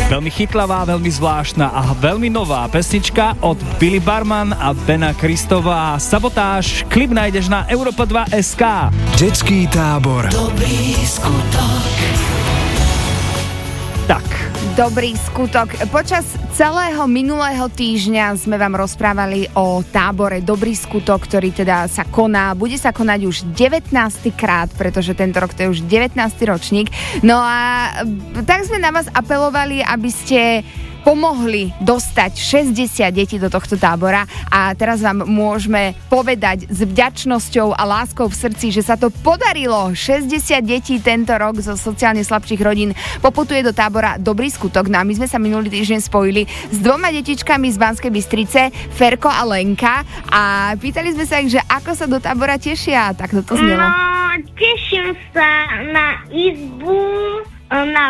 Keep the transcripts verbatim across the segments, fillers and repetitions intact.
Veľmi chytlavá, veľmi zvláštna a veľmi nová pesnička od Billy Barman a Bena Kristova. Sabotáž, klip nájdeš na Europa dva bodka es ká. Detský tábor. Dobrý skutok. Tak. Dobrý skutok. Počas celého minulého týždňa sme vám rozprávali o tábore Dobrý skutok, ktorý teda sa koná. Bude sa konať už devätnásty krát, pretože tento rok to je už devätnásty ročník. No a tak sme na vás apelovali, aby ste pomohli dostať šesťdesiat detí do tohto tábora a teraz vám môžeme povedať s vďačnosťou a láskou v srdci, že sa to podarilo. šesťdesiat detí tento rok zo sociálne slabších rodín poputuje do tábora Dobrý skutok. No a my sme sa minulý týždeň spojili s dvoma detičkami z Banskej Bystrice, Ferko a Lenka, a pýtali sme sa ich, že ako sa do tábora tešia. Tak to znelo. No, teším sa na izbu, na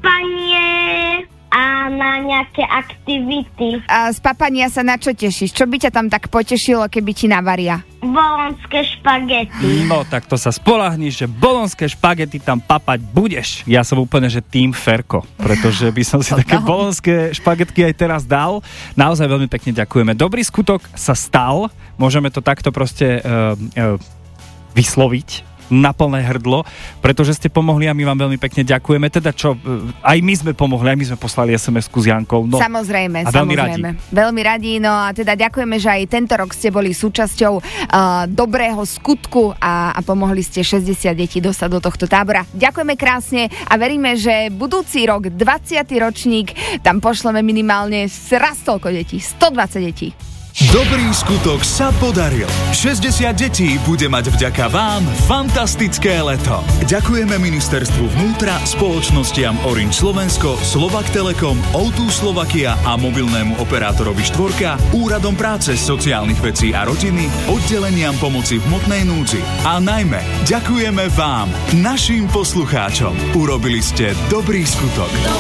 papanie a na nejaké aktivity. A z papania sa na čo tešíš? Čo by ťa tam tak potešilo, keby ti navaria? Bolonské špagety. No tak to sa spolahni, že bolonské špagety tam papať budeš. Ja som úplne, že tým Ferko, pretože by som si také bolonské špagetky aj teraz dal. Naozaj veľmi pekne ďakujeme. Dobrý skutok sa stal. Môžeme to takto proste uh, uh, vysloviť na plné hrdlo, pretože ste pomohli a my vám veľmi pekne ďakujeme. Teda čo, aj my sme pomohli, aj my sme poslali es em esku s Jankou. No, samozrejme, a veľmi samozrejme. Radi. Veľmi radi, no a teda ďakujeme, že aj tento rok ste boli súčasťou uh, dobrého skutku a, a pomohli ste šesťdesiat detí dostať do tohto tábora. Ďakujeme krásne a veríme, že budúci rok, dvadsiaty ročník, tam pošleme minimálne raz toľko detí, stodvadsať detí. Dobrý skutok sa podaril. šesťdesiat detí bude mať vďaka vám fantastické leto. Ďakujeme Ministerstvu vnútra, spoločnostiam Orange Slovensko, Slovak Telekom, ó dva Slovakia a mobilnému operátorovi Štvorka, Úradom práce, sociálnych vecí a rodiny, oddeleniam pomoci v hmotnej núdzi. A najmä ďakujeme vám, našim poslucháčom. Urobili ste dobrý skutok.